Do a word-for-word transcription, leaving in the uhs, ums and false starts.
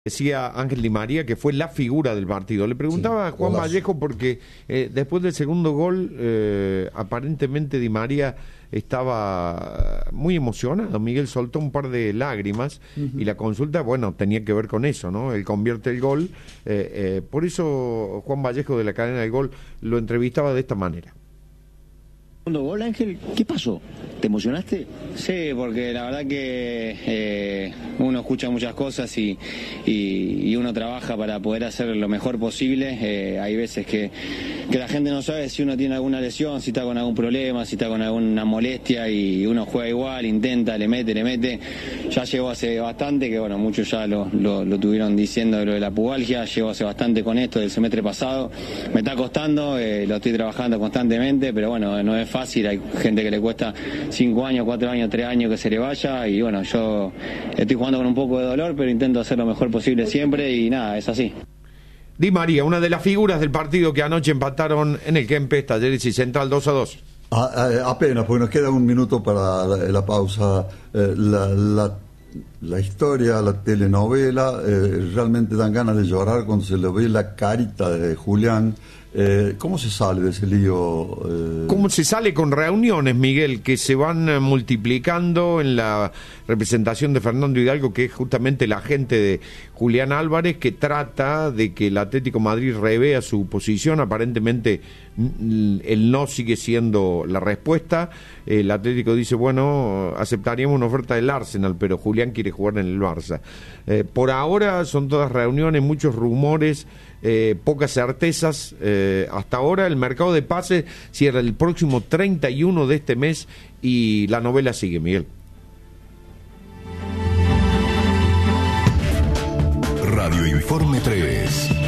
Decía Ángel Di María que fue la figura del partido. Le preguntaba sí, a Juan Vallejo porque eh, después del segundo gol eh, aparentemente Di María estaba muy emocionado. Miguel soltó un par de lágrimas uh-huh. y la consulta, bueno, tenía que ver con eso, ¿no? Él convierte el gol. Eh, eh, por eso Juan Vallejo de la cadena del Gol lo entrevistaba de esta manera. Segundo gol, Ángel, ¿qué pasó? ¿Te emocionaste? Sí, porque la verdad que eh, uno escucha muchas cosas y, y, y uno trabaja para poder hacer lo mejor posible. Eh, hay veces que, que la gente no sabe si uno tiene alguna lesión, si está con algún problema, si está con alguna molestia y uno juega igual, intenta, le mete, le mete. Ya llegó hace bastante, que bueno, muchos ya lo, lo, lo tuvieron diciendo de lo de la pubalgia, llevo hace bastante con esto del semestre pasado. Me está costando, eh, lo estoy trabajando constantemente, pero bueno, no es fácil, hay gente que le cuesta cinco años, cuatro años, tres años que se le vaya y bueno, yo estoy jugando con un poco de dolor, pero intento hacer lo mejor posible siempre y nada, es así. Di María, una de las figuras del partido que anoche empataron en el Kempes, Talleres y Central dos a dos. A, a, apenas, porque nos queda un minuto para la, la pausa. Eh, la, la, la historia, la telenovela, eh, realmente dan ganas de llorar cuando se le ve la carita de Julián. Eh, ¿Cómo se sale de ese lío? Eh... ¿Cómo se sale con reuniones, Miguel, que se van multiplicando en la representación de Fernando Hidalgo, que es justamente el agente de Julián Álvarez, que trata de que el Atlético de Madrid revea su posición? Aparentemente el no sigue siendo la respuesta. El Atlético dice, bueno, aceptaríamos una oferta del Arsenal, pero Julián quiere jugar en el Barça. Eh, por ahora son todas reuniones, muchos rumores, eh, pocas certezas. Eh, hasta ahora el mercado de pases cierra el próximo treinta y uno de este mes y la novela sigue, Miguel. Radio Informe tres.